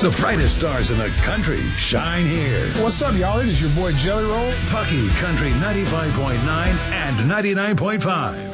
The brightest stars in the country shine here. What's up, y'all? It is your boy Jelly Roll. Pucky Country 95.9 and 99.5.